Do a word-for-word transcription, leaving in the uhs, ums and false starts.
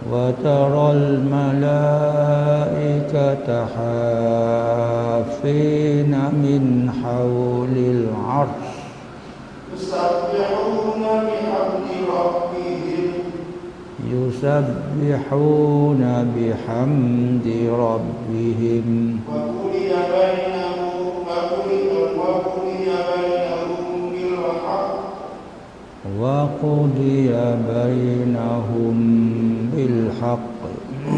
وترى الملائكة حافين من حول العرش يسبحون بحمد ربهم يسبحون بحمد ربهم وقضي بينهم وقضي بينهم بالحق وقضي بينهم بالحق